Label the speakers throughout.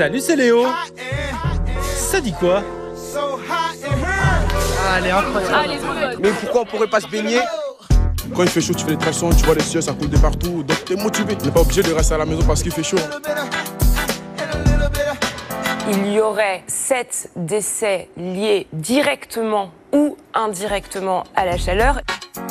Speaker 1: Salut, c'est Léo. Ça dit quoi?
Speaker 2: Ah, elle est incroyable.
Speaker 3: Mais pourquoi on pourrait pas se baigner?
Speaker 4: Quand il fait chaud, tu fais les tractions, tu vois les cieux, ça coule de partout. Donc t'es motivé. T'es pas obligé de rester à la maison parce qu'il fait chaud.
Speaker 5: Il y aurait 7 décès liés directement ou indirectement à la chaleur.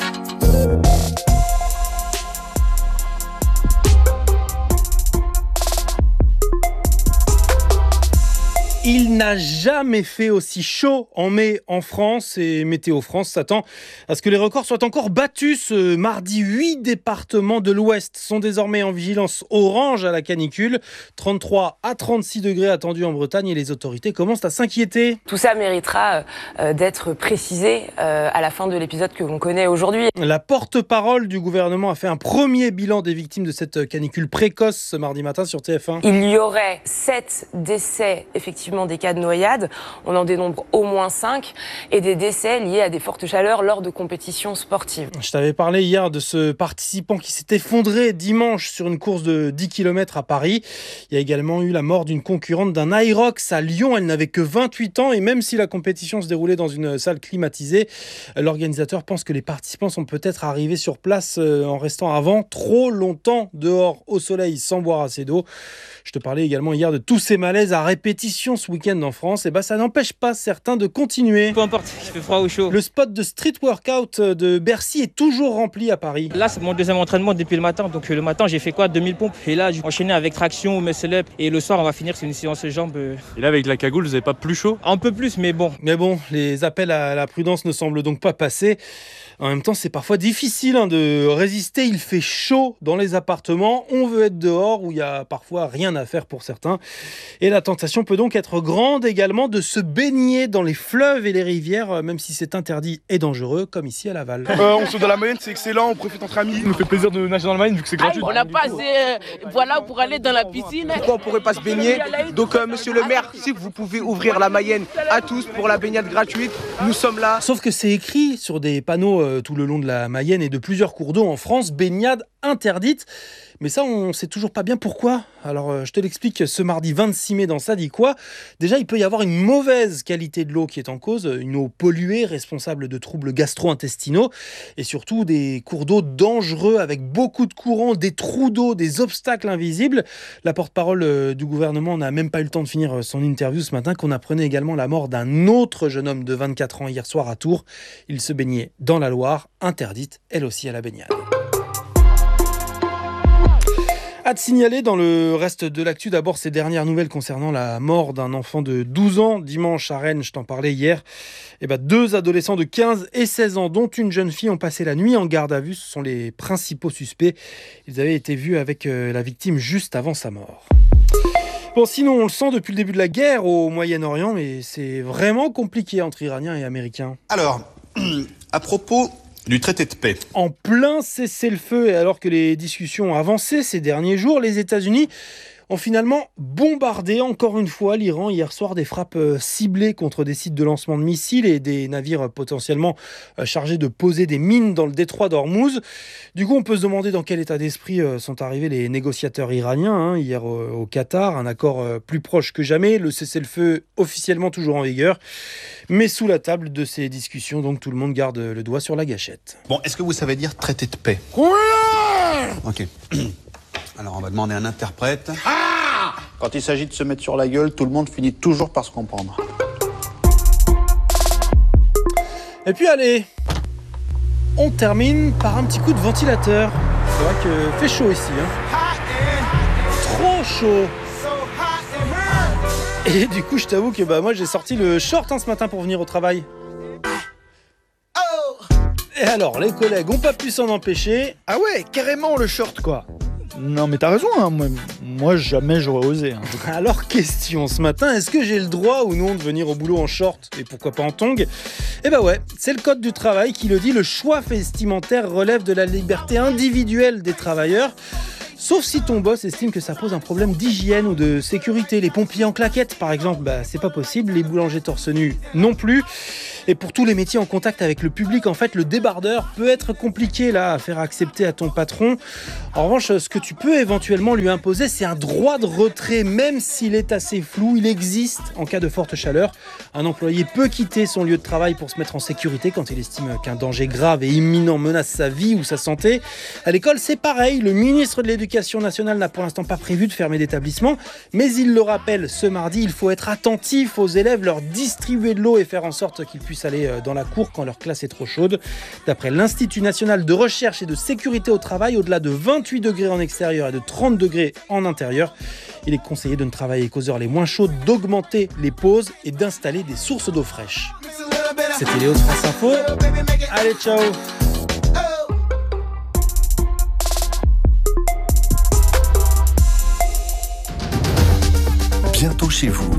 Speaker 1: Il n'a jamais fait aussi chaud en mai en France et Météo France s'attend à ce que les records soient encore battus ce mardi. 8 départements de l'Ouest sont désormais en vigilance orange à la canicule. 33 à 36 degrés attendus en Bretagne et les autorités commencent à s'inquiéter.
Speaker 5: Tout ça méritera d'être précisé à la fin de l'épisode que l'on connaît aujourd'hui.
Speaker 1: La porte-parole du gouvernement a fait un premier bilan des victimes de cette canicule précoce ce mardi matin sur TF1.
Speaker 5: Il y aurait 7 décès effectivement des cas de noyade, on en dénombre au moins 5, et des décès liés à des fortes chaleurs lors de compétitions sportives.
Speaker 1: Je t'avais parlé hier de ce participant qui s'est effondré dimanche sur une course de 10 km à Paris. Il y a également eu la mort d'une concurrente d'un Irox à Lyon. Elle n'avait que 28 ans et même si la compétition se déroulait dans une salle climatisée, l'organisateur pense que les participants sont peut-être arrivés sur place en restant avant trop longtemps dehors au soleil sans boire assez d'eau. Je te parlais également hier de tous ces malaises à répétition ce week-end en France. Et ça n'empêche pas certains de continuer.
Speaker 6: Peu importe, il fait froid ou chaud.
Speaker 1: Le spot de street workout de Bercy est toujours rempli à Paris.
Speaker 6: Là, c'est mon deuxième entraînement depuis le matin. Donc le matin, j'ai fait 2000 pompes. Et là, j'ai enchaîné avec traction, muscle up. Et le soir, on va finir sur une séance jambes.
Speaker 7: Et là, avec la cagoule, vous n'avez pas plus chaud?
Speaker 6: Un peu plus, mais bon.
Speaker 1: Mais bon, les appels à la prudence ne semblent donc pas passer. En même temps, c'est parfois difficile de résister. Il fait chaud dans les appartements. On veut être dehors où il y a parfois rien à faire pour certains. Et la tentation peut donc être grande également de se baigner dans les fleuves et les rivières, même si c'est interdit et dangereux, comme ici à Laval.
Speaker 4: On saute dans la Mayenne, c'est excellent, on profite entre amis. Ça nous fait plaisir de nager dans la Mayenne vu que c'est gratuit.
Speaker 8: On n'a pas assez pour aller dans la piscine.
Speaker 3: Pourquoi on pourrait pas se baigner? Donc monsieur le maire, si vous pouvez ouvrir la Mayenne à tous pour la baignade gratuite, nous sommes là.
Speaker 1: Sauf que c'est écrit sur des panneaux tout le long de la Mayenne et de plusieurs cours d'eau en France, baignade interdite. Mais ça, on sait toujours pas bien pourquoi. Alors, je te l'explique ce mardi 26 mai dans Ça dit quoi. Déjà, il peut y avoir une mauvaise qualité de l'eau qui est en cause, une eau polluée, responsable de troubles gastro-intestinaux, et surtout des cours d'eau dangereux avec beaucoup de courants, des trous d'eau, des obstacles invisibles. La porte-parole du gouvernement n'a même pas eu le temps de finir son interview ce matin qu'on apprenait également la mort d'un autre jeune homme de 24 ans hier soir à Tours. Il se baignait dans la Loire, interdite elle aussi à la baignade. À te signaler dans le reste de l'actu, d'abord ces dernières nouvelles concernant la mort d'un enfant de 12 ans dimanche à Rennes, je t'en parlais hier. 2 adolescents de 15 et 16 ans, dont une jeune fille, ont passé la nuit en garde à vue. Ce sont les principaux suspects. Ils avaient été vus avec la victime juste avant sa mort. Bon, sinon, on le sent depuis le début de la guerre au Moyen-Orient, mais c'est vraiment compliqué entre Iraniens et Américains.
Speaker 9: Alors, à propos du traité de paix.
Speaker 1: En plein cessez-le-feu, et alors que les discussions ont avancé ces derniers jours, les États-Unis ont finalement bombardé encore une fois l'Iran hier soir, des frappes ciblées contre des sites de lancement de missiles et des navires potentiellement chargés de poser des mines dans le détroit d'Ormuz. Du coup, on peut se demander dans quel état d'esprit sont arrivés les négociateurs iraniens hier au Qatar. Un accord plus proche que jamais, le cessez-le-feu officiellement toujours en vigueur. Mais sous la table de ces discussions, donc tout le monde garde le doigt sur la gâchette.
Speaker 9: Bon, est-ce que vous savez dire traité de paix?
Speaker 4: Oui.
Speaker 9: Ok. Alors, on va demander un interprète.
Speaker 10: Quand il s'agit de se mettre sur la gueule, tout le monde finit toujours par se comprendre.
Speaker 1: Et puis allez, on termine par un petit coup de ventilateur. C'est vrai que fait chaud ici. Trop chaud. Et du coup, je t'avoue que moi j'ai sorti le short ce matin pour venir au travail. Et alors, les collègues ont pas pu s'en empêcher.
Speaker 2: Ah ouais, carrément le short quoi. Non mais t'as raison, moi jamais j'aurais osé.
Speaker 1: Alors question ce matin, est-ce que j'ai le droit ou non de venir au boulot en short et pourquoi pas en tongs? Ouais, c'est le code du travail qui le dit, le choix vestimentaire relève de la liberté individuelle des travailleurs. Sauf si ton boss estime que ça pose un problème d'hygiène ou de sécurité. Les pompiers en claquettes, par exemple, c'est pas possible. Les boulangers torse nu non plus. Et pour tous les métiers en contact avec le public, en fait, le débardeur peut être compliqué là, à faire accepter à ton patron. En revanche, ce que tu peux éventuellement lui imposer, c'est un droit de retrait, même s'il est assez flou. Il existe en cas de forte chaleur. Un employé peut quitter son lieu de travail pour se mettre en sécurité quand il estime qu'un danger grave et imminent menace sa vie ou sa santé. À l'école, c'est pareil. Le ministre de l'Éducation nationale n'a pour l'instant pas prévu de fermer d'établissement, mais il le rappelle ce mardi, il faut être attentif aux élèves, leur distribuer de l'eau et faire en sorte qu'ils puissent aller dans la cour quand leur classe est trop chaude. D'après l'Institut national de recherche et de sécurité au travail, au-delà de 28 degrés en extérieur et de 30 degrés en intérieur, il est conseillé de ne travailler qu'aux heures les moins chaudes, d'augmenter les pauses et d'installer des sources d'eau fraîche. C'était Léo de France Info. Allez, ciao.
Speaker 11: Bientôt chez vous.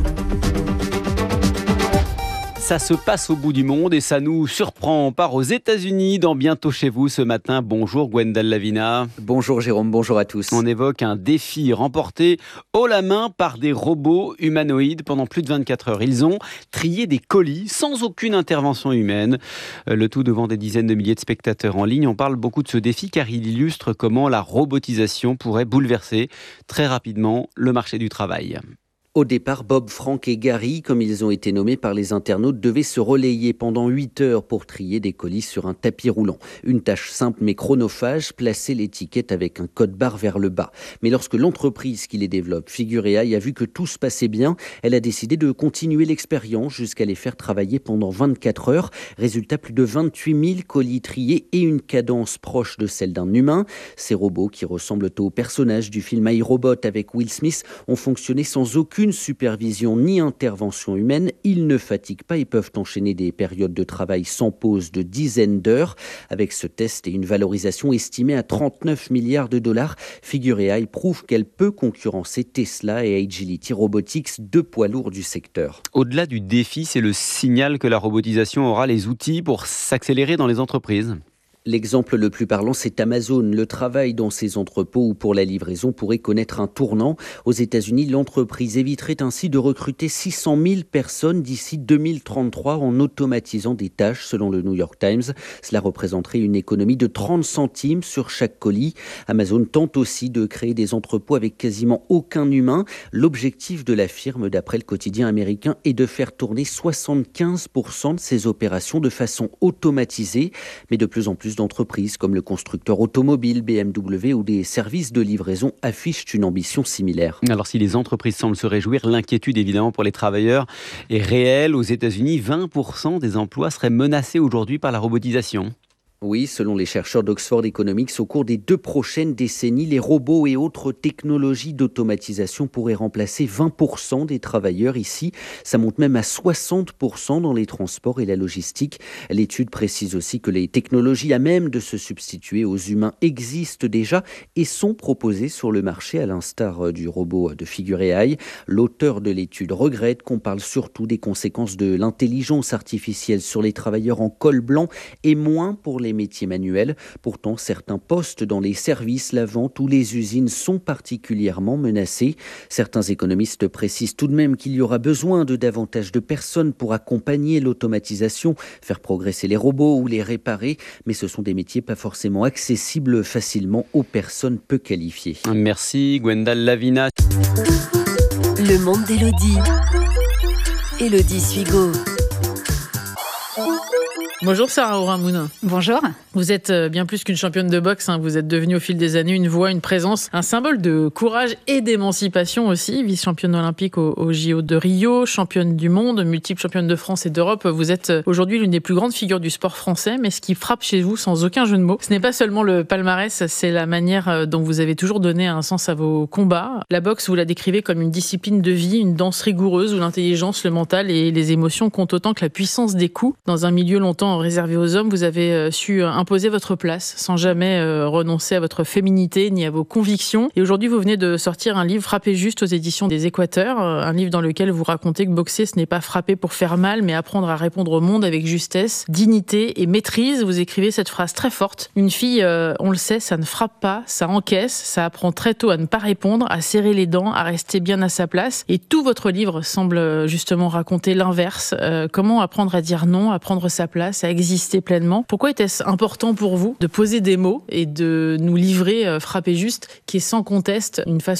Speaker 12: Ça se passe au bout du monde et ça nous surprend. On part aux États-Unis dans Bientôt chez vous ce matin. Bonjour Gwendal Lavina.
Speaker 13: Bonjour Jérôme, bonjour à tous.
Speaker 12: On évoque un défi remporté haut la main par des robots humanoïdes pendant plus de 24 heures. Ils ont trié des colis sans aucune intervention humaine. Le tout devant des dizaines de milliers de spectateurs en ligne. On parle beaucoup de ce défi car il illustre comment la robotisation pourrait bouleverser très rapidement le marché du travail.
Speaker 13: Au départ, Bob, Frank et Gary, comme ils ont été nommés par les internautes, devaient se relayer pendant 8 heures pour trier des colis sur un tapis roulant. Une tâche simple mais chronophage, placer l'étiquette avec un code barre vers le bas. Mais lorsque l'entreprise qui les développe, Figureai, a vu que tout se passait bien, elle a décidé de continuer l'expérience jusqu'à les faire travailler pendant 24 heures. Résultat, plus de 28 000 colis triés et une cadence proche de celle d'un humain. Ces robots, qui ressemblent aux personnages du film iRobot avec Will Smith, ont fonctionné sans aucune supervision ni intervention humaine. Ils ne fatiguent pas et peuvent enchaîner des périodes de travail sans pause de dizaines d'heures. Avec ce test et une valorisation estimée à 39 milliards de dollars, Figureai prouve qu'elle peut concurrencer Tesla et Agility Robotics, deux poids lourds du secteur.
Speaker 12: Au-delà du défi, c'est le signal que la robotisation aura les outils pour s'accélérer dans les entreprises.
Speaker 13: L'exemple le plus parlant, c'est Amazon. Le travail dans ses entrepôts ou pour la livraison pourrait connaître un tournant. Aux États-Unis, l'entreprise éviterait ainsi de recruter 600 000 personnes d'ici 2033 en automatisant des tâches, selon le New York Times. Cela représenterait une économie de 30 centimes sur chaque colis. Amazon tente aussi de créer des entrepôts avec quasiment aucun humain. L'objectif de la firme, d'après le quotidien américain, est de faire tourner 75% de ses opérations de façon automatisée. Mais de plus en plus d'entreprises comme le constructeur automobile BMW ou des services de livraison affichent une ambition similaire.
Speaker 12: Alors si les entreprises semblent se réjouir, l'inquiétude évidemment pour les travailleurs est réelle. Aux États-Unis, 20% des emplois seraient menacés aujourd'hui par la robotisation.
Speaker 13: Oui, selon les chercheurs d'Oxford Economics, au cours des 2 prochaines décennies, les robots et autres technologies d'automatisation pourraient remplacer 20% des travailleurs ici. Ça monte même à 60% dans les transports et la logistique. L'étude précise aussi que les technologies à même de se substituer aux humains existent déjà et sont proposées sur le marché, à l'instar du robot de Figureai. L'auteur de l'étude regrette qu'on parle surtout des conséquences de l'intelligence artificielle sur les travailleurs en col blanc et moins pour les métiers manuels. Pourtant, certains postes dans les services, la vente ou les usines sont particulièrement menacés. Certains économistes précisent tout de même qu'il y aura besoin de davantage de personnes pour accompagner l'automatisation, faire progresser les robots ou les réparer, mais ce sont des métiers pas forcément accessibles facilement aux personnes peu qualifiées.
Speaker 12: Merci Gwendal Lavina.
Speaker 14: Le monde d'Élodie. Élodie Suigo.
Speaker 15: Bonjour Sarah Oramune.
Speaker 16: Bonjour.
Speaker 15: Vous êtes bien plus qu'une championne de boxe. Vous êtes devenue au fil des années une voix, une présence, un symbole de courage et d'émancipation aussi. Vice-championne olympique au JO de Rio, championne du monde, multiple championne de France et d'Europe. Vous êtes aujourd'hui l'une des plus grandes figures du sport français. Mais ce qui frappe chez vous, sans aucun jeu de mots, ce n'est pas seulement le palmarès, c'est la manière dont vous avez toujours donné un sens à vos combats. La boxe, vous la décrivez comme une discipline de vie, une danse rigoureuse où l'intelligence, le mental et les émotions comptent autant que la puissance des coups. Dans un milieu longtemps souvent réservé aux hommes, vous avez su imposer votre place sans jamais renoncer à votre féminité ni à vos convictions. Et aujourd'hui, vous venez de sortir un livre Frapper juste aux éditions des Équateurs, un livre dans lequel vous racontez que boxer, ce n'est pas frapper pour faire mal, mais apprendre à répondre au monde avec justesse, dignité et maîtrise. Vous écrivez cette phrase très forte. Une fille, on le sait, ça ne frappe pas, ça encaisse, ça apprend très tôt à ne pas répondre, à serrer les dents, à rester bien à sa place. Et tout votre livre semble justement raconter l'inverse. Comment apprendre à dire non, à prendre sa place, à exister pleinement. Pourquoi était-ce important pour vous de poser des mots et de nous livrer Frapper juste, qui est sans conteste une façon